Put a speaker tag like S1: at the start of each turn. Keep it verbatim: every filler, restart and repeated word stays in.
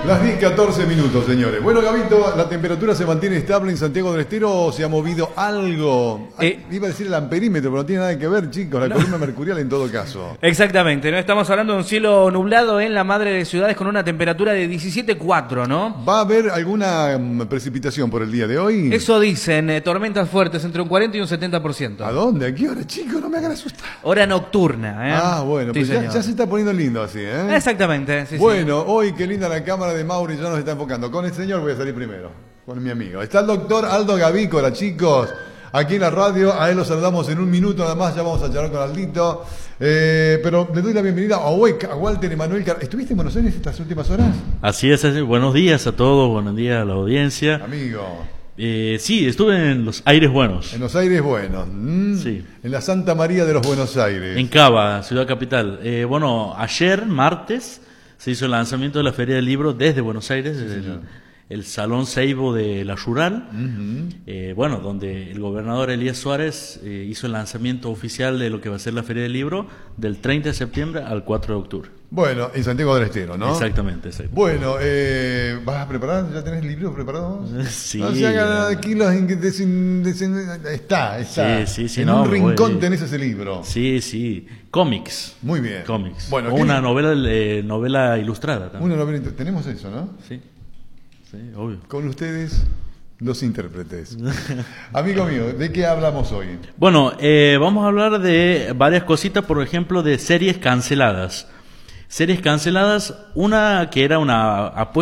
S1: Las diez catorce minutos, señores. Bueno, Gabito, ¿la temperatura se mantiene estable en Santiago del Estero o se ha movido algo?
S2: Eh,
S1: Ay, iba a decir el amperímetro, pero no tiene nada que ver, chicos. La
S2: no.
S1: columna mercurial en todo caso.
S2: Exactamente, ¿no? Estamos hablando de un cielo nublado en la madre de ciudades con una temperatura de diecisiete coma cuatro, ¿no?
S1: ¿Va a haber alguna um, precipitación por el día de hoy?
S2: Eso dicen, eh, tormentas fuertes entre un cuarenta y un setenta por ciento.
S1: ¿A dónde? ¿A qué hora, chicos? No me hagan asustar.
S2: Hora nocturna, ¿eh?
S1: Ah, bueno,
S2: Sí,
S1: pues ya,
S2: señor.
S1: ya se está poniendo lindo así, ¿eh?
S2: Exactamente, sí,
S1: Bueno, hoy qué linda la cámara de Mauri, ya nos está enfocando. Con el señor voy a salir primero, con mi amigo. Está el doctor Aldo Gavícola, chicos, aquí en la radio. A él lo saludamos en un minuto nada más, ya vamos a charlar con Aldito. Eh, pero le doy la bienvenida a, Ueca, a Walter Emanuel Car... ¿Estuviste en Buenos Aires estas últimas horas?
S3: Así es, así. Buenos días a todos, buenos días a la audiencia.
S1: Amigo.
S3: Eh, sí, estuve en los Aires Buenos.
S1: En los Aires Buenos. Mm,
S3: Sí.
S1: En la Santa María de los Buenos Aires.
S3: En Cava, ciudad capital. Eh, bueno, ayer, martes, se hizo el lanzamiento de la Feria del Libro desde Buenos Aires, desde el, el Salón Seibo de la Rural.
S1: Uh-huh.
S3: eh, bueno, donde el gobernador Elías Suárez eh, hizo el lanzamiento oficial de lo que va a ser la Feria del Libro del treinta de septiembre al cuatro de octubre.
S1: Bueno, en Santiago del Estero, ¿no?
S3: Exactamente, exactamente.
S1: Bueno, eh, ¿vas a preparar? ¿Ya tenés libros preparados?
S3: Sí.
S1: No se hagan aquí los in- desin- desin- Está, está.
S3: Sí, sí, sí,
S1: en
S3: no,
S1: un rincón
S3: voy-
S1: tenés ese libro.
S3: Sí, sí. Cómics.
S1: Muy bien.
S3: Cómics.
S1: Bueno,
S3: o
S1: ¿qué-
S3: una novela, eh, novela ilustrada también.
S1: Una novela inter- tenemos eso, ¿no?
S3: Sí, sí, obvio.
S1: Con ustedes, los intérpretes. Amigo mío, ¿de qué hablamos hoy?
S3: Bueno, eh, vamos a hablar de varias cositas, por ejemplo, de series canceladas. Series canceladas, una que era una apuesta